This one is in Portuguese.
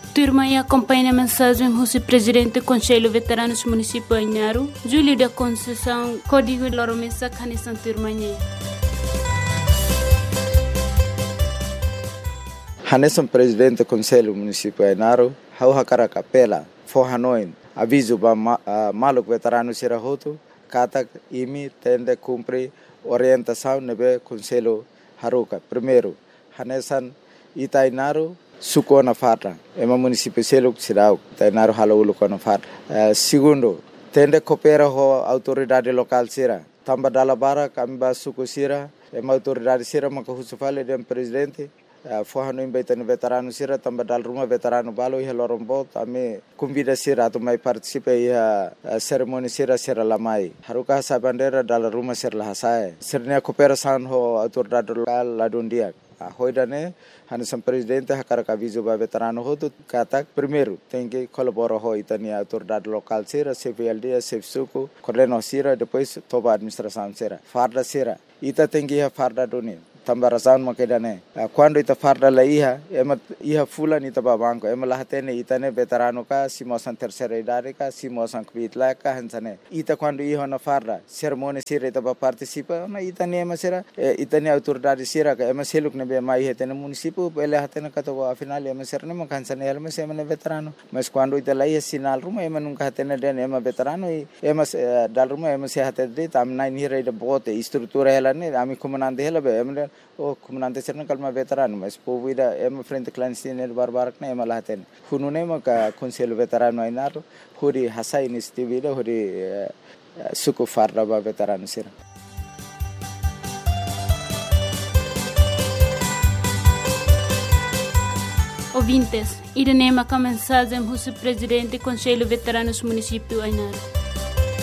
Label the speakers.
Speaker 1: Turma e acompanha a mensagem do presidente do Conselho Veteranos Município Ainaro, Júlio da Conceição, Código Loromesa, Canição Turmanhê.
Speaker 2: Hanesan presidente do Conselho Município Ainaro, hau hakara kapela, forranoin, aviso ba maluk veterano sirahoto, katak imi tende cumpre orientação nebe Conselho Haruka. Primeiro, Hanesan Itainaro, suko na farta, ema município seluk sirau, Itainaro halaulu na farta. Segundo, tende coopera ho autoridade local sira, tamba dalabara kami ba suku sira, ema autoridade sira makahusufale dem presidente. Forrano embaitano veterano sira tamba dal rumah veterano balo iha lorombo ame convida sira tu mai participa iha cerimoni sira lamai haruka sa bandera dal rumah sira lahasai sirnya cooperação ho autoridade local ladundia hoidane Hanesan presidente hakara aviso ba veterano ho tu katak primeiro tem que colaborar ho itania autoridade local sira CVLD CFSUCO coordeno sira depois toba administração sira farda sira ita tem que iha farda doni tambarasan makedane quando ita farda la iha fulan ita babanko ema lahatene itane veterano ka simosan terceira idade ka simosan kvitla ka hansane ita quando iha na farda cerimônia sira ita ba participa na itane ema sira itane autoridade sira ka ema seluk ne be mai hetene município ele hatene ka to afinal ema sira ne makansane ema sema ne veterano mas quando ita la iha sinal ruma ema nunca hatene den ema veterano ema dal ruma ema se hatede tam nai ni reida bote estrutura ela ne ami comandante ela be ema o comandante serna kalma veterano mas povida ema frente clandestino barbarak na ema lahaten hunune maka Conselho Veterano Ainaro huri hasai nistivida huri suku farda ba veterano sira.
Speaker 1: Ouvintes, irene maka mensagem do presidente do Conselho Veteranos Município Ainaro.